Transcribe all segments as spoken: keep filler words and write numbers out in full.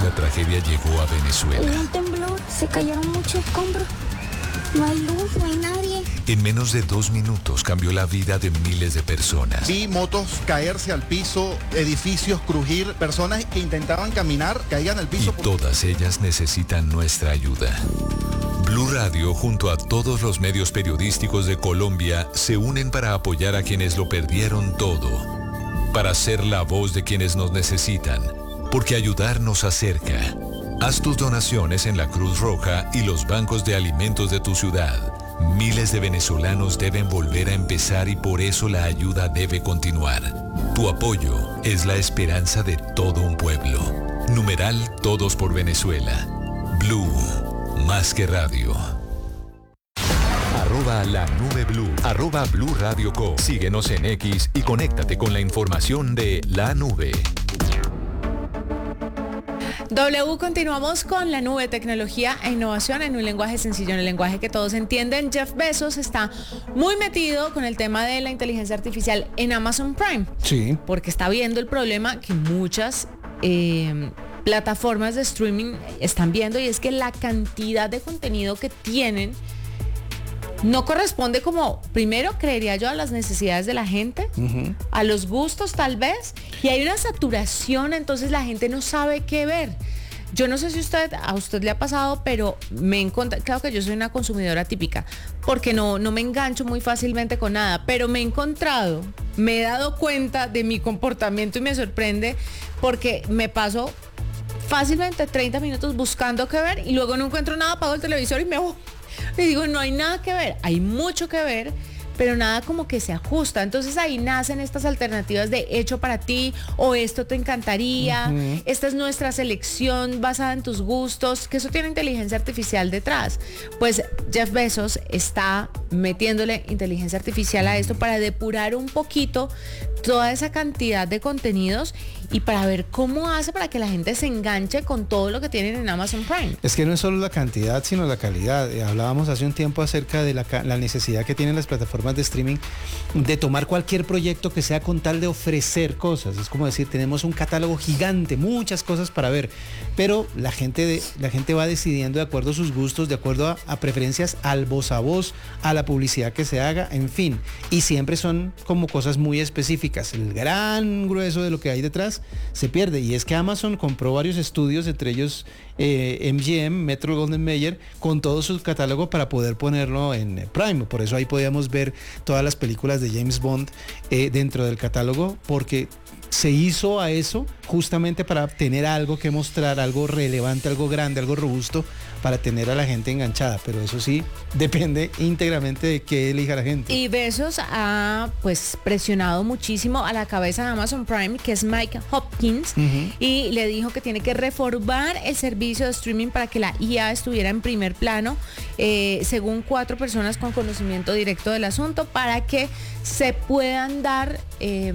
La tragedia llegó a Venezuela. Hubo un temblor, se cayeron muchos escombros. No hay luz, no hay nadie. En menos de dos minutos cambió la vida de miles de personas. Vi motos caerse al piso, edificios crujir, personas que intentaban caminar, caían al piso. Y todas ellas necesitan nuestra ayuda. Blue Radio, junto a todos los medios periodísticos de Colombia, se unen para apoyar a quienes lo perdieron todo. Para ser la voz de quienes nos necesitan. Porque ayudar nos acerca. Haz tus donaciones en la Cruz Roja y los bancos de alimentos de tu ciudad. Miles de venezolanos deben volver a empezar y por eso la ayuda debe continuar. Tu apoyo es la esperanza de todo un pueblo. Numeral Todos por Venezuela. Blue, más que radio. Arroba la nube blue. Arroba Blue Radio Co. Síguenos en X y conéctate con la información de la nube. W, continuamos con la nube, tecnología e innovación en un lenguaje sencillo, en el lenguaje que todos entienden. Jeff Bezos está muy metido con el tema de la inteligencia artificial en Amazon Prime. Sí. Porque está viendo el problema que muchas eh, plataformas de streaming están viendo, y es que la cantidad de contenido que tienen no corresponde, como, primero, creería yo, a las necesidades de la gente, uh-huh. a los gustos tal vez, y hay una saturación, entonces la gente no sabe qué ver. Yo no sé si usted, a usted le ha pasado, pero me encontré, claro que yo soy una consumidora típica, porque no, no me engancho muy fácilmente con nada, pero me he encontrado, me he dado cuenta de mi comportamiento y me sorprende, porque me paso fácilmente treinta minutos buscando qué ver y luego no encuentro nada, apago el televisor y me voy. Le digo, no hay nada que ver, hay mucho que ver, pero nada como que se ajusta. Entonces ahí nacen estas alternativas de hecho para ti, o esto te encantaría, uh-huh. esta es nuestra selección basada en tus gustos, que eso tiene inteligencia artificial detrás. Pues Jeff Bezos está metiéndole inteligencia artificial a esto para depurar un poquito toda esa cantidad de contenidos y para ver cómo hace para que la gente se enganche con todo lo que tienen en Amazon Prime. Es que no es solo la cantidad, sino la calidad. Eh, hablábamos hace un tiempo acerca de la, la necesidad que tienen las plataformas de streaming de tomar cualquier proyecto que sea con tal de ofrecer cosas. Es como decir, tenemos un catálogo gigante, muchas cosas para ver, pero la gente, de, la gente va decidiendo de acuerdo a sus gustos, de acuerdo a, a preferencias, al voz a voz, a la publicidad que se haga, en fin. Y siempre son como cosas muy específicas. El gran grueso de lo que hay detrás se pierde, y es que Amazon compró varios estudios, entre ellos eh, M G M, Metro Golden Mayer, con todo su catálogo para poder ponerlo en eh, Prime. Por eso ahí podíamos ver todas las películas de James Bond eh, dentro del catálogo, porque se hizo a eso justamente para tener algo que mostrar, algo relevante, algo grande, algo robusto, para tener a la gente enganchada, pero eso sí depende íntegramente de qué elija la gente. Y Bezos ha pues presionado muchísimo a la cabeza de Amazon Prime, que es Mike Hopkins, uh-huh. y le dijo que tiene que reformar el servicio de streaming para que la I A estuviera en primer plano, eh, según cuatro personas con conocimiento directo del asunto, para que se puedan dar eh,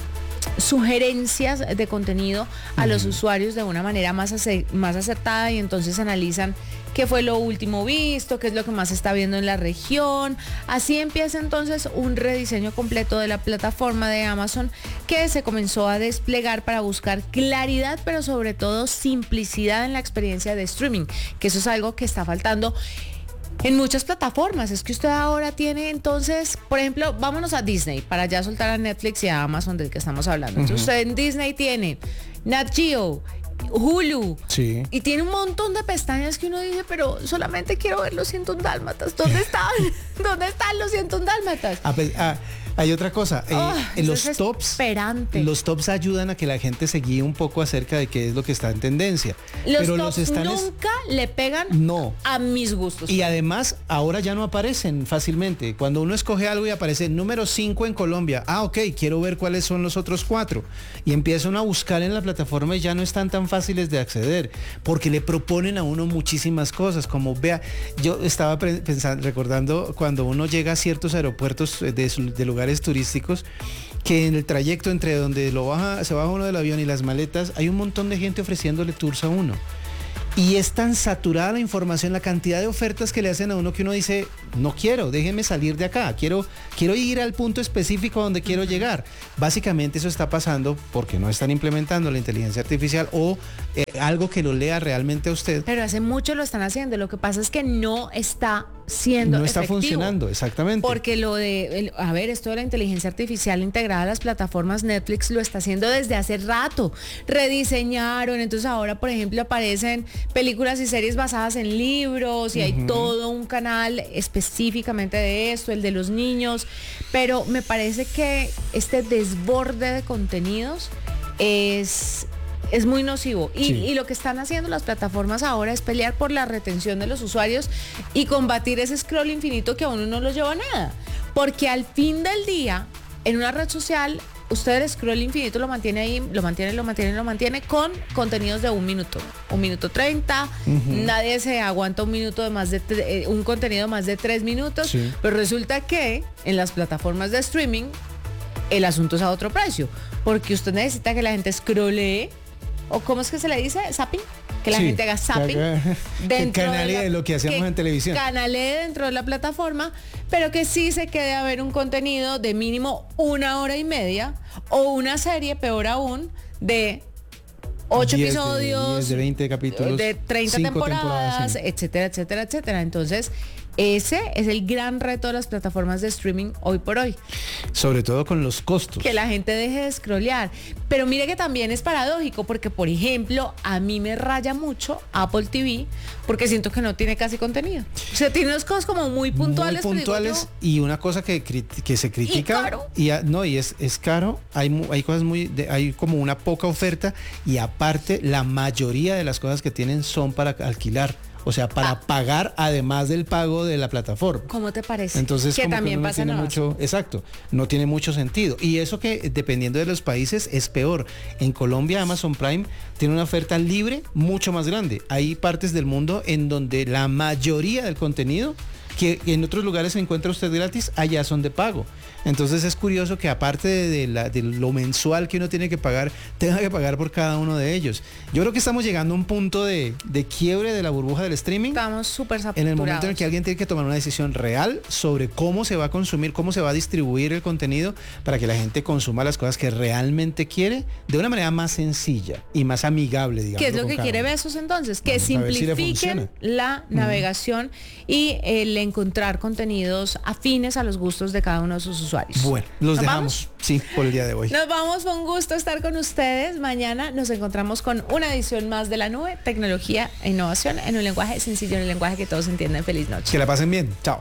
sugerencias de contenido a uh-huh. los usuarios de una manera más, ace- más acertada, y entonces analizan qué fue lo último visto, qué es lo que más se está viendo en la región. Así empieza entonces un rediseño completo de la plataforma de Amazon, que se comenzó a desplegar para buscar claridad, pero sobre todo simplicidad en la experiencia de streaming, que eso es algo que está faltando en muchas plataformas. Es que usted ahora tiene, entonces, por ejemplo, vámonos a Disney, para ya soltar a Netflix y a Amazon del que estamos hablando. Entonces, uh-huh. usted en Disney tiene Nat Geo, Hulu, sí. y tiene un montón de pestañas que uno dice, pero solamente quiero ver los ciento un dálmatas. ¿Dónde están? ¿Dónde están los ciento un dálmatas? Ah, pues, ah, hay otra cosa, eh, oh, en los tops, los tops ayudan a que la gente se guíe un poco acerca de qué es lo que está en tendencia. Los pero tops los estanes, nunca le pegan no. a mis gustos. Y además, ahora ya no aparecen fácilmente. Cuando uno escoge algo y aparece número cinco en Colombia, ah, ok, quiero ver cuáles son los otros cuatro. Y empiezan a buscar en la plataforma y ya no están tan fáciles de acceder, porque le proponen a uno muchísimas cosas, como vea, yo estaba pensando, recordando cuando uno llega a ciertos aeropuertos de, de lugares turísticos, que en el trayecto entre donde lo baja, se baja uno del avión y las maletas, hay un montón de gente ofreciéndole tours a uno. Y es tan saturada la información, la cantidad de ofertas que le hacen a uno que uno dice, no quiero, déjenme salir de acá, quiero, quiero ir al punto específico donde quiero llegar. Básicamente eso está pasando porque no están implementando la inteligencia artificial o eh, algo que lo lea realmente a usted. Pero hace mucho lo están haciendo, lo que pasa es que no está siendo No está efectivo, funcionando, exactamente. porque lo de, el- a ver, esto de la inteligencia artificial integrada a las plataformas, Netflix lo está haciendo desde hace rato. Rediseñaron, entonces ahora, por ejemplo, aparecen películas y series basadas en libros y hay todo un canal específicamente de esto, el de los niños, pero me parece que este desborde de contenidos es... es muy nocivo y, Sí. y lo que están haciendo las plataformas ahora es pelear por la retención de los usuarios y combatir ese scroll infinito que a uno no lo lleva a nada. Porque al fin del día, en una red social, usted el scroll infinito lo mantiene ahí, lo mantiene, lo mantiene, lo mantiene con contenidos de un minuto, un minuto treinta, nadie se aguanta un minuto de más de, tre- eh, un contenido de más de tres minutos, Sí. pero resulta que en las plataformas de streaming el asunto es a otro precio, porque usted necesita que la gente scrollee, o ¿cómo es que se le dice? ¿Zapping? Que la Sí, gente haga zapping. que haga- que canalee lo que hacíamos que en televisión. Canalee dentro de la plataforma, pero que sí se quede a ver un contenido de mínimo una hora y media, o una serie, peor aún, de ocho diez de- episodios, diez de veinte capítulos, de treinta cinco temporadas, temporadas, sí. etcétera, etcétera, etcétera. Entonces, ese es el gran reto de las plataformas de streaming hoy por hoy. Sobre todo con los costos. Que la gente deje de scrollear. Pero mire que también es paradójico porque, por ejemplo, a mí me raya mucho Apple T V porque siento que no tiene casi contenido. O sea, tiene unas cosas como muy puntuales. Muy pero digo puntuales yo, y una cosa que, cri- que se critica caro. y a- no y es, es caro, hay mu- hay cosas muy de- hay como una poca oferta y aparte la mayoría de las cosas que tienen son para alquilar, o sea, para Ah. pagar además del pago de la plataforma. ¿Cómo te parece? Entonces, que como también que no pasa en tiene Amazon. mucho, exacto, no tiene mucho sentido. Y eso que dependiendo de los países es peor. En Colombia Amazon Prime tiene una oferta libre mucho más grande. Hay partes del mundo en donde la mayoría del contenido que en otros lugares se encuentra usted gratis, allá son de pago. Entonces es curioso que aparte de, de la- de lo mensual que uno tiene que pagar, tenga que pagar por cada uno de ellos. Yo creo que estamos llegando a un punto de, de quiebre de la burbuja del streaming. Estamos súper saturados. En el momento en el que alguien tiene que tomar una decisión real sobre cómo se va a consumir, cómo se va a distribuir el contenido para que la gente consuma las cosas que realmente quiere de una manera más sencilla y más amigable, digamos. ¿Qué es lo que quiere Besos entonces? Que Vamos a ver si le simplifiquen funciona. la navegación y el encontrar contenidos afines a los gustos de cada uno de sus usuarios. Bueno, los ¿Nos dejamos, sí, por el día de hoy. Nos vamos, fue un gusto estar con ustedes. Mañana nos encontramos con una edición más de La Nube, tecnología e innovación en un lenguaje sencillo, en un lenguaje que todos entienden. Feliz noche. Que la pasen bien. Chao.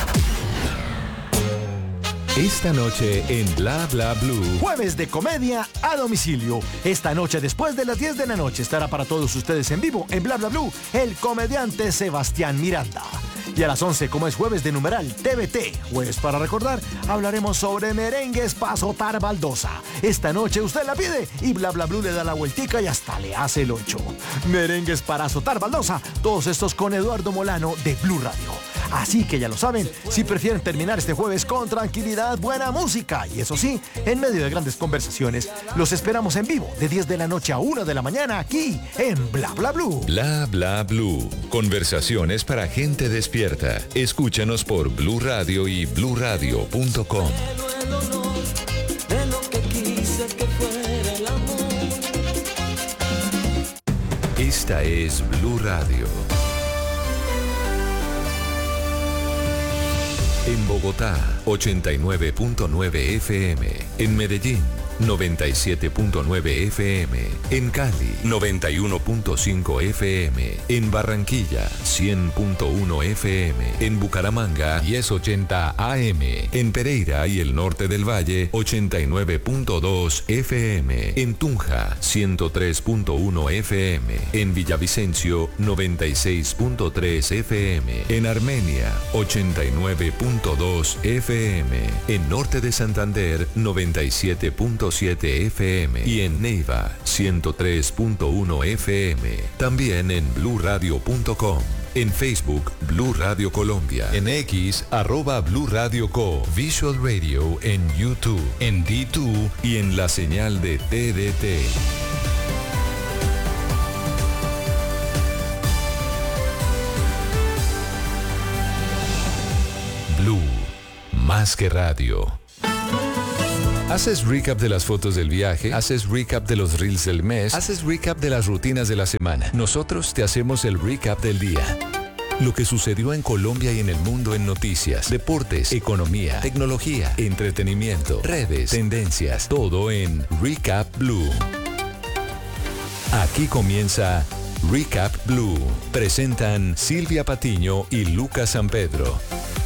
Esta noche en Bla Bla Blue. Jueves de comedia a domicilio. Esta noche después de las diez de la noche estará para todos ustedes en vivo en Bla Bla Blue el comediante Sebastián Miranda. Y a las once, como es jueves de numeral T V T, jueves para recordar, hablaremos sobre merengues para azotar baldosa. Esta noche usted la pide y Bla Bla Blue le da la vueltica y hasta le hace el ocho. Merengues para azotar baldosa, todos estos con Eduardo Molano de Blue Radio. Así que ya lo saben, si prefieren terminar este jueves con tranquilidad, buena música y eso sí, en medio de grandes conversaciones, los esperamos en vivo de diez de la noche a una de la mañana aquí en Bla Bla Blue. Bla Bla Blue. Conversaciones para gente despierta. Escúchanos por Blue Radio y blue radio punto com. De lo que quise que fuera el amor. Esta es Blue Radio. En Bogotá, ochenta y nueve punto nueve F M. En Medellín, noventa y siete punto nueve F M. En Cali, noventa y uno punto cinco F M. En Barranquilla, cien punto uno F M. En Bucaramanga, diez ochenta A M. En Pereira y el norte del Valle, ochenta y nueve punto dos F M. En Tunja, ciento tres punto uno F M. En Villavicencio, noventa y seis punto tres F M. En Armenia, ochenta y nueve punto dos F M. En Norte de Santander, noventa y siete punto siete F M. Y en Neiva, ciento tres punto uno F M. También en blue radio punto com. En Facebook, Blue Radio Colombia. En X, arroba Blue Radio Co. Visual Radio en YouTube, en D dos y en la señal de T D T. más que radio. ¿Haces recap de las fotos del viaje? ¿Haces recap de los reels del mes? ¿Haces recap de las rutinas de la semana? Nosotros te hacemos el recap del día. Lo que sucedió en Colombia y en el mundo en noticias, deportes, economía, tecnología, entretenimiento, redes, tendencias, todo en Recap Blue. Aquí comienza Recap Blue. Presentan Silvia Patiño y Lucas San Pedro.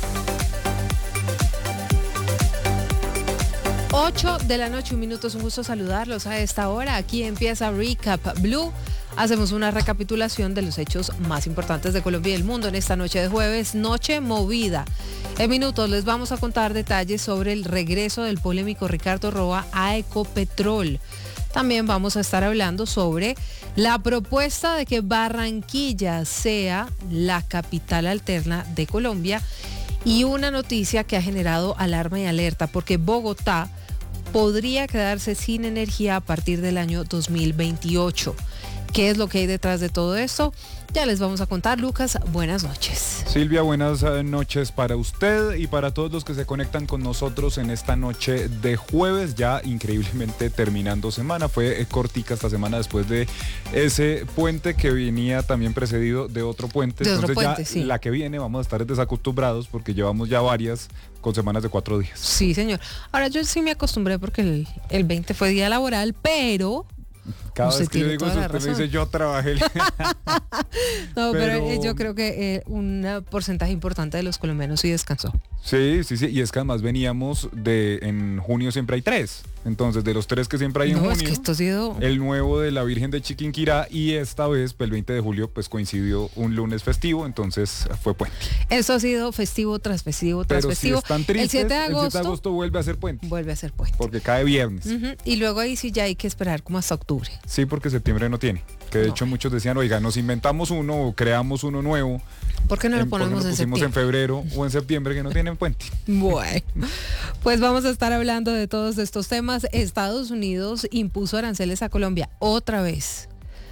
ocho de la noche, un minuto, es un gusto saludarlos a esta hora. Aquí empieza Recap Blue. Hacemos una recapitulación de los hechos más importantes de Colombia y el mundo en esta noche de jueves, noche movida. En minutos les vamos a contar detalles sobre el regreso del polémico Ricardo Roa a Ecopetrol. También vamos a estar hablando sobre la propuesta de que Barranquilla sea la capital alterna de Colombia y una noticia que ha generado alarma y alerta porque Bogotá podría quedarse sin energía a partir del año dos mil veintiocho. ¿Qué es lo que hay detrás de todo esto? Ya les vamos a contar. Lucas, buenas noches. Silvia, buenas noches para usted y para todos los que se conectan con nosotros en esta noche de jueves, ya increíblemente terminando semana. Fue cortica esta semana después de ese puente que venía también precedido de otro puente. De Entonces otro puente, ya sí. La que viene vamos a estar desacostumbrados porque llevamos ya varias con semanas de cuatro días. Sí, señor. Ahora yo sí me acostumbré porque el, el veinte fue día laboral, pero... Cada Usted vez que yo tiene digo toda eso, la usted me razón. dice yo trabajé. No, pero, Pero- eh, yo creo que eh, un porcentaje importante de los colombianos sí descansó. Sí, sí, sí, y es que además veníamos de, en junio siempre hay tres, entonces de los tres que siempre hay en No, junio, es que esto ha sido... el nuevo de la Virgen de Chiquinquirá y esta vez, pues, el veinte de julio, pues coincidió un lunes festivo, entonces fue puente. Esto ha sido festivo tras festivo tras Pero si festivo. están tristes, el siete de agosto, agosto vuelve a ser puente, vuelve a ser puente. porque cae viernes. Ujú, y luego ahí sí ya hay que esperar como hasta octubre. Sí, porque septiembre no tiene, que de No. hecho muchos decían, oiga, nos inventamos uno o creamos uno nuevo, ¿Por qué no lo en- ¿por qué ponemos lo en pusimos septiembre? en febrero o en septiembre que no tienen puente? Bueno, pues vamos a estar hablando de todos estos temas. Estados Unidos impuso aranceles a Colombia otra vez.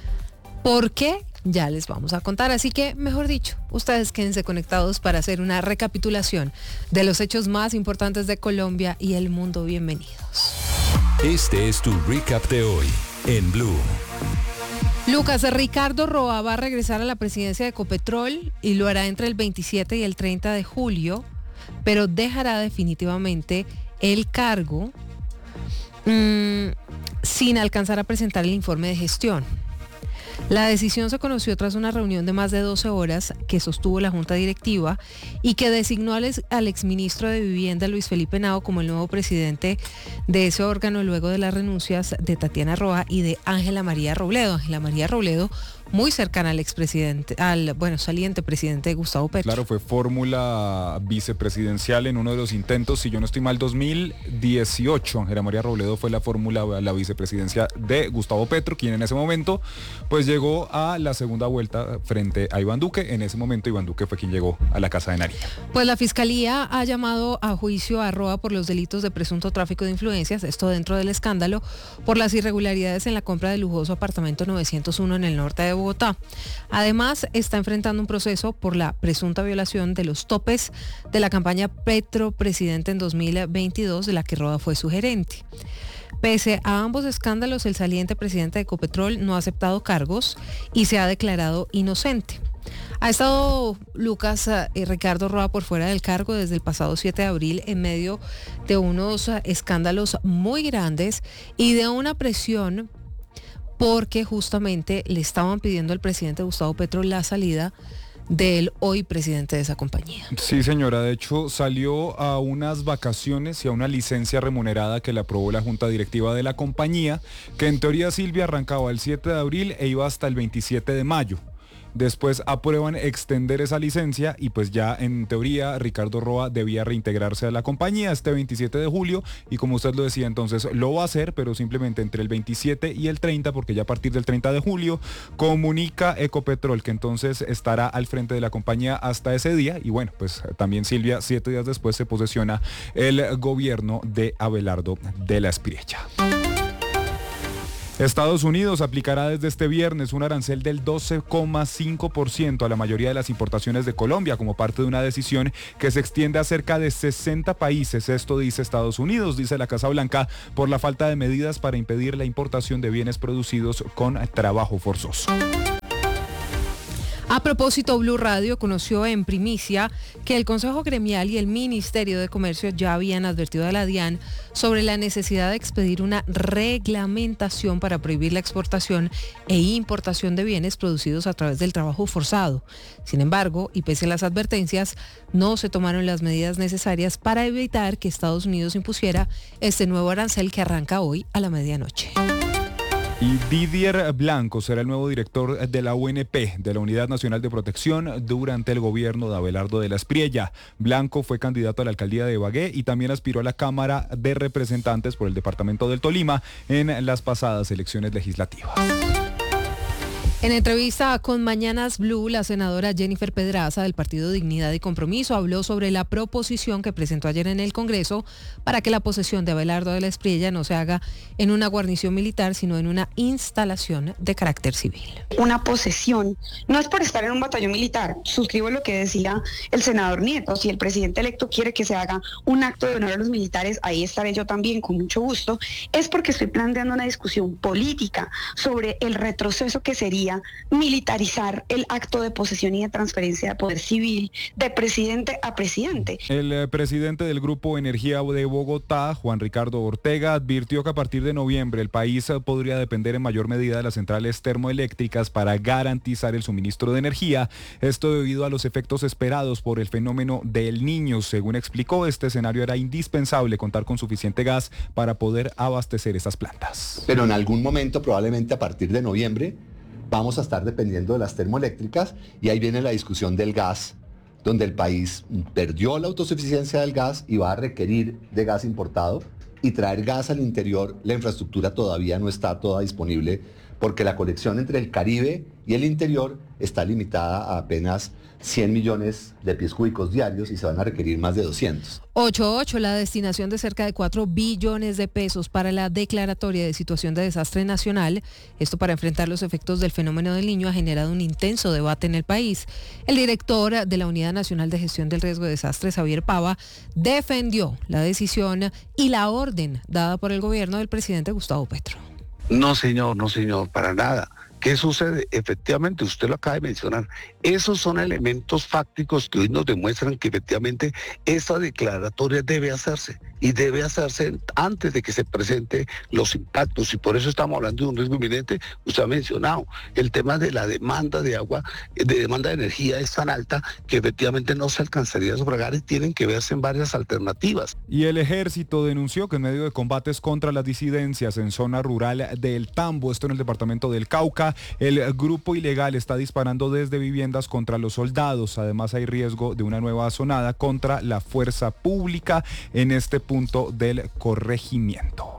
¿Por qué? Ya les vamos a contar. Así que, mejor dicho, ustedes quédense conectados para hacer una recapitulación de los hechos más importantes de Colombia y el mundo. Bienvenidos. Este es tu recap de hoy en Blue. Lucas, Ricardo Roa va a regresar a la presidencia de Ecopetrol y lo hará entre el veintisiete y el treinta de julio, pero dejará definitivamente el cargo mmm, sin alcanzar a presentar el informe de gestión. La decisión se conoció tras una reunión de más de doce horas que sostuvo la Junta Directiva y que designó al, ex, al exministro de Vivienda, Luis Felipe Henao, como el nuevo presidente de ese órgano luego de las renuncias de Tatiana Roa y de Ángela María Robledo. Ángela María Robledo, muy cercana al expresidente, al, bueno, saliente presidente Gustavo Petro. Claro, fue fórmula vicepresidencial en uno de los intentos, si yo no estoy mal, dos mil dieciocho. Ángela María Robledo fue la fórmula, la vicepresidencia de Gustavo Petro, quien en ese momento pues llegó a la segunda vuelta frente a Iván Duque. En ese momento Iván Duque fue quien llegó a la Casa de Nariño. Pues la Fiscalía ha llamado a juicio a Roa por los delitos de presunto tráfico de influencias, esto dentro del escándalo, por las irregularidades en la compra del lujoso apartamento novecientos uno en el norte de Bogotá. Además, está enfrentando un proceso por la presunta violación de los topes de la campaña Petro Presidente en dos mil veintidós, de la que Roa fue su gerente. Pese a ambos escándalos, el saliente presidente de Ecopetrol no ha aceptado cargos y se ha declarado inocente. Ha estado Lucas eh, Ricardo Roa por fuera del cargo desde el pasado siete de abril en medio de unos eh, escándalos muy grandes y de una presión porque justamente le estaban pidiendo al presidente Gustavo Petro la salida del hoy presidente de esa compañía. Sí, señora, de hecho salió a unas vacaciones y a una licencia remunerada que le aprobó la Junta Directiva de la compañía, que en teoría, Silvia, arrancaba el siete de abril e iba hasta el veintisiete de mayo. Después aprueban extender esa licencia y pues ya en teoría Ricardo Roa debía reintegrarse a la compañía este veintisiete de julio y como usted lo decía, entonces lo va a hacer, pero simplemente entre el veintisiete y el treinta, porque ya a partir del treinta de julio comunica Ecopetrol que entonces estará al frente de la compañía hasta ese día. Y bueno, pues también, Silvia, siete días después se posesiona el gobierno de Abelardo de la Espriella. Estados Unidos aplicará desde este viernes un arancel del doce coma cinco por ciento a la mayoría de las importaciones de Colombia como parte de una decisión que se extiende a cerca de sesenta países. Esto dice Estados Unidos, dice la Casa Blanca, por la falta de medidas para impedir la importación de bienes producidos con trabajo forzoso. A propósito, Blue Radio conoció en primicia que el Consejo Gremial y el Ministerio de Comercio ya habían advertido a la DIAN sobre la necesidad de expedir una reglamentación para prohibir la exportación e importación de bienes producidos a través del trabajo forzado. Sin embargo, y pese a las advertencias, no se tomaron las medidas necesarias para evitar que Estados Unidos impusiera este nuevo arancel que arranca hoy a la medianoche. Y Didier Blanco será el nuevo director de la U N P, de la Unidad Nacional de Protección, durante el gobierno de Abelardo de la Espriella. Blanco fue candidato a la alcaldía de Ibagué y también aspiró a la Cámara de Representantes por el departamento del Tolima en las pasadas elecciones legislativas. En entrevista con Mañanas Blue, la senadora Jennifer Pedraza del Partido Dignidad y Compromiso habló sobre la proposición que presentó ayer en el Congreso para que la posesión de Abelardo de la Espriella no se haga en una guarnición militar, sino en una instalación de carácter civil. Una posesión no es por estar en un batallón militar. Suscribo lo que decía el senador Nieto. Si el presidente electo quiere que se haga un acto de honor a los militares, ahí estaré yo también con mucho gusto. Es porque estoy planteando una discusión política sobre el retroceso que sería militarizar el acto de posesión y de transferencia de poder civil de presidente a presidente. El eh, presidente del Grupo Energía de Bogotá, Juan Ricardo Ortega, advirtió que a partir de noviembre el país eh, podría depender en mayor medida de las centrales termoeléctricas para garantizar el suministro de energía. Esto debido a los efectos esperados por el fenómeno del Niño. Según explicó, este escenario era indispensable contar con suficiente gas para poder abastecer esas plantas. Pero en algún momento, probablemente a partir de noviembre, vamos a estar dependiendo de las termoeléctricas y ahí viene la discusión del gas, donde el país perdió la autosuficiencia del gas y va a requerir de gas importado y traer gas al interior. La infraestructura todavía no está toda disponible porque la conexión entre el Caribe y el interior está limitada a apenas cien millones de pies cúbicos diarios y se van a requerir más de doscientos. ocho ocho, la destinación de cerca de cuatro billones de pesos para la declaratoria de situación de desastre nacional. Esto para enfrentar los efectos del fenómeno del Niño ha generado un intenso debate en el país. El director de la Unidad Nacional de Gestión del Riesgo de Desastres, Javier Pava, defendió la decisión y la orden dada por el gobierno del presidente Gustavo Petro. No, señor, no, señor, para nada. ¿Qué sucede? Efectivamente, usted lo acaba de mencionar. Esos son elementos fácticos que hoy nos demuestran que efectivamente esta declaratoria debe hacerse y debe hacerse antes de que se presenten los impactos. Y por eso estamos hablando de un riesgo inminente. Usted ha mencionado el tema de la demanda de agua, de demanda de energía es tan alta que efectivamente no se alcanzaría a sufragar y tienen que verse en varias alternativas. Y el ejército denunció que en medio de combates contra las disidencias en zona rural del Tambo, esto en el departamento del Cauca, el grupo ilegal está disparando desde viviendas contra los soldados. Además hay riesgo de una nueva azonada contra la fuerza pública en este punto del corregimiento.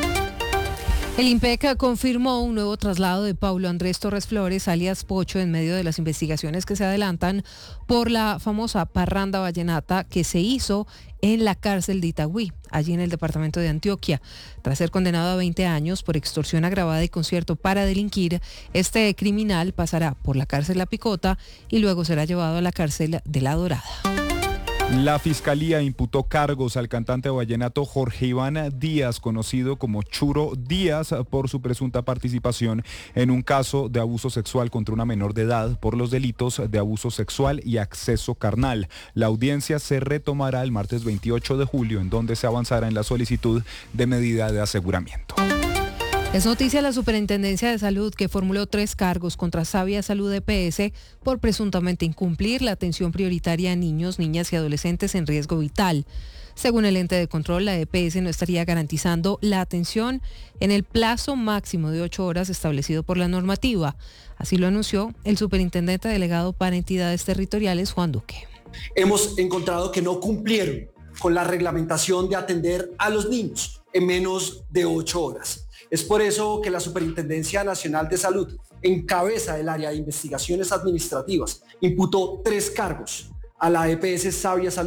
El IMPEC confirmó un nuevo traslado de Paulo Andrés Torres Flores, alias Pocho, en medio de las investigaciones que se adelantan por la famosa parranda vallenata que se hizo en la cárcel de Itagüí, allí en el departamento de Antioquia. Tras ser condenado a veinte años por extorsión agravada y concierto para delinquir, este criminal pasará por la cárcel La Picota y luego será llevado a la cárcel de La Dorada. La Fiscalía imputó cargos al cantante vallenato Jorge Iván Díaz, conocido como Churo Díaz, por su presunta participación en un caso de abuso sexual contra una menor de edad por los delitos de abuso sexual y acceso carnal. La audiencia se retomará el martes veintiocho de julio, en donde se avanzará en la solicitud de medida de aseguramiento. Es noticia la Superintendencia de Salud que formuló tres cargos contra Sabia Salud E P S por presuntamente incumplir la atención prioritaria a niños, niñas y adolescentes en riesgo vital. Según el ente de control, la E P S no estaría garantizando la atención en el plazo máximo de ocho horas establecido por la normativa. Así lo anunció el superintendente delegado para entidades territoriales, Juan Duque. Hemos encontrado que no cumplieron con la reglamentación de atender a los niños en menos de ocho horas. Es por eso que la Superintendencia Nacional de Salud, en cabeza del área de investigaciones administrativas, imputó tres cargos a la E P S Sabia Salud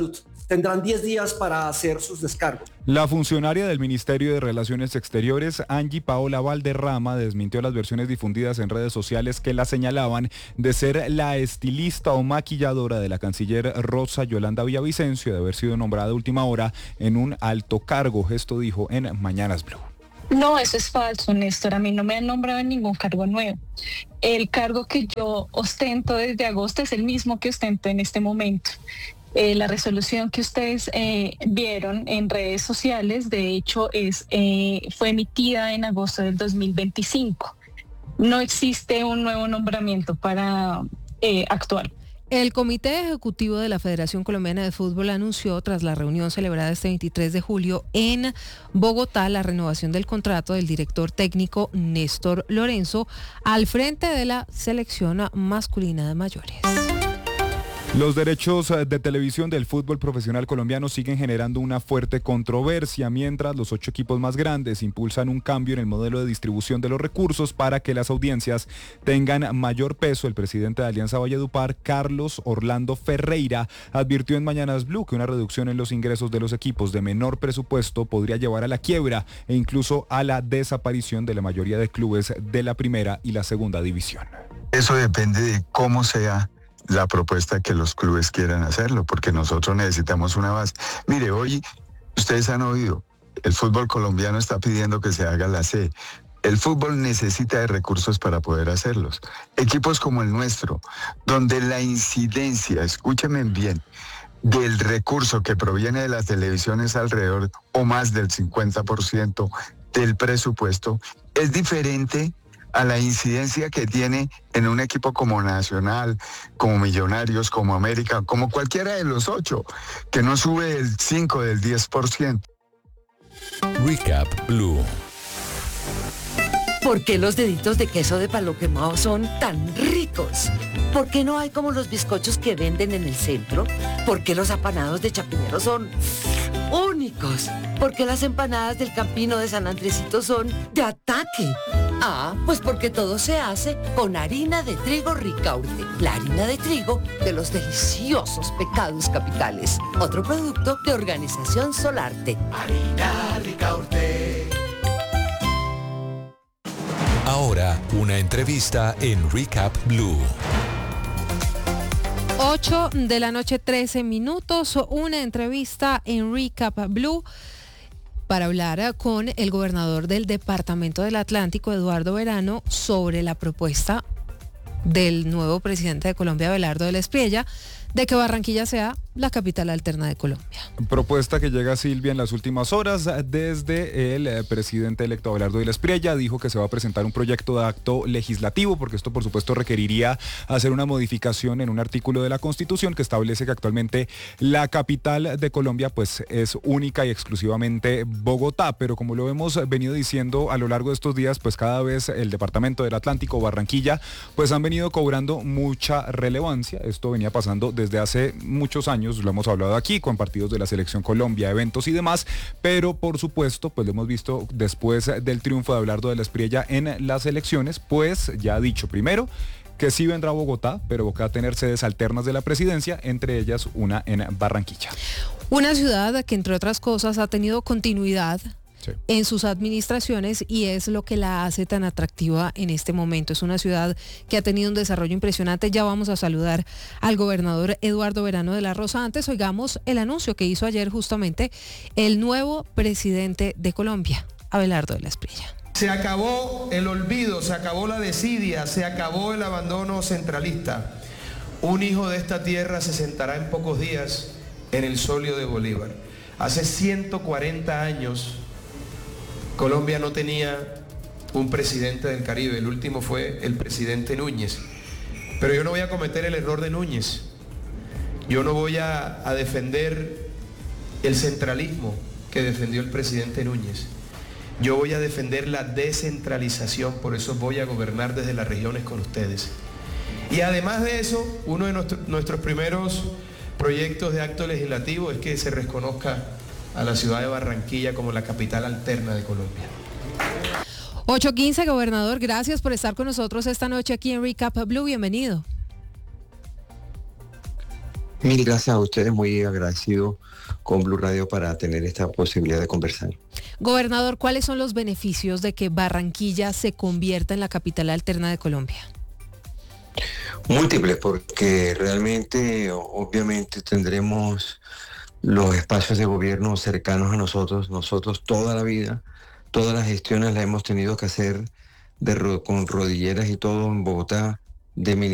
Tendrán diez días para hacer sus descargos. La funcionaria del Ministerio de Relaciones Exteriores, Angie Paola Valderrama, desmintió las versiones difundidas en redes sociales que la señalaban de ser la estilista o maquilladora de la canciller Rosa Yolanda Villavicencio, de haber sido nombrada a última hora en un alto cargo. Esto dijo en Mañanas Blue. No, eso es falso, Néstor. A mí no me han nombrado en ningún cargo nuevo. El cargo que yo ostento desde agosto es el mismo que ostento en este momento. Eh, la resolución que ustedes eh, vieron en redes sociales, de hecho, es eh, fue emitida en agosto del dos mil veinticinco. No existe un nuevo nombramiento para eh, actuar. El Comité Ejecutivo de la Federación Colombiana de Fútbol anunció, tras la reunión celebrada este veintitrés de julio en Bogotá, la renovación del contrato del director técnico Néstor Lorenzo al frente de la selección masculina de mayores. Los derechos de televisión del fútbol profesional colombiano siguen generando una fuerte controversia, mientras los ocho equipos más grandes impulsan un cambio en el modelo de distribución de los recursos para que las audiencias tengan mayor peso. El presidente de Alianza Valledupar, Carlos Orlando Ferreira, advirtió en Mañanas Blue que una reducción en los ingresos de los equipos de menor presupuesto podría llevar a la quiebra e incluso a la desaparición de la mayoría de clubes de la primera y la segunda división. Eso depende de cómo sea la propuesta que los clubes quieran hacerlo, porque nosotros necesitamos una base. Mire, hoy ustedes han oído, el fútbol colombiano está pidiendo que se haga la C. El fútbol necesita de recursos para poder hacerlos. Equipos como el nuestro, donde la incidencia, escúchenme bien, del recurso que proviene de las televisiones alrededor o más del cincuenta por ciento del presupuesto, es diferente a la incidencia que tiene en un equipo como Nacional, como Millonarios, como América, como cualquiera de los ocho, que no sube del cinco, del diez por ciento. Recap Blue. ¿Por qué los deditos de queso de palo quemado son tan ricos? ¿Por qué no hay como los bizcochos que venden en el centro? ¿Por qué los apanados de Chapinero son únicos? ¿Por qué las empanadas del Campino de San Andresito son de ataque? Ah, pues porque todo se hace con harina de trigo Ricaurte, la harina de trigo de los deliciosos pecados capitales. Otro producto de Organización Solarte. Harina Ricaurte. Ahora, una entrevista en Recap Blue. ocho de la noche, trece minutos, una entrevista en Recap Blue para hablar con el gobernador del Departamento del Atlántico, Eduardo Verano, sobre la propuesta del nuevo presidente de Colombia, Abelardo de la Espriella, de que Barranquilla sea la capital alterna de Colombia. Propuesta que llega, Silvia, en las últimas horas desde el eh, presidente electo Abelardo de la Espriella. Dijo que se va a presentar un proyecto de acto legislativo, porque esto por supuesto requeriría hacer una modificación en un artículo de la Constitución que establece que actualmente la capital de Colombia pues es única y exclusivamente Bogotá, pero como lo hemos venido diciendo a lo largo de estos días, pues cada vez el Departamento del Atlántico, Barranquilla, pues han venido cobrando mucha relevancia. Esto venía pasando desde hace muchos años, lo hemos hablado aquí, con partidos de la Selección Colombia, eventos y demás, pero por supuesto, pues lo hemos visto después del triunfo de Abelardo de la Espriella en las elecciones, pues ya ha dicho primero que sí vendrá a Bogotá, pero va a tener sedes alternas de la presidencia, entre ellas una en Barranquilla. Una ciudad que, entre otras cosas, ha tenido continuidad Sí. en sus administraciones y es lo que la hace tan atractiva en este momento. Es una ciudad que ha tenido un desarrollo impresionante. Ya vamos a saludar al gobernador Eduardo Verano de la Rosa. Antes oigamos el anuncio que hizo ayer justamente el nuevo presidente de Colombia, Abelardo de la Espriella. Se acabó el olvido, se acabó la desidia, se acabó el abandono centralista. Un hijo de esta tierra se sentará en pocos días en el solio de Bolívar. Hace ciento cuarenta años Colombia no tenía un presidente del Caribe, el último fue el presidente Núñez. Pero yo no voy a cometer el error de Núñez. Yo no voy a, a defender el centralismo que defendió el presidente Núñez. Yo voy a defender la descentralización, por eso voy a gobernar desde las regiones con ustedes. Y además de eso, uno de nuestro, nuestros primeros proyectos de acto legislativo es que se reconozca a la ciudad de Barranquilla como la capital alterna de Colombia. ocho quince, gobernador, gracias por estar con nosotros esta noche aquí en Recap Blue. Bienvenido. Mil gracias a ustedes, muy agradecido con Blue Radio para tener esta posibilidad de conversar. Gobernador, ¿cuáles son los beneficios de que Barranquilla se convierta en la capital alterna de Colombia? Múltiples, porque realmente, obviamente, tendremos los espacios de gobierno cercanos a nosotros. Nosotros toda la vida, todas las gestiones las hemos tenido que hacer de ro- con rodilleras y todo en Bogotá, de